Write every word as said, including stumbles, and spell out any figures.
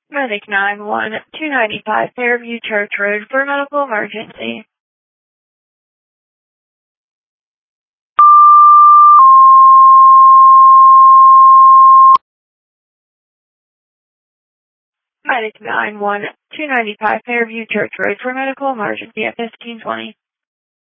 Medic nine one, two ninety-five Fairview Church Road for medical emergency. Medic nine one, two ninety-five Fairview Church Road for medical emergency at fifteen twenty.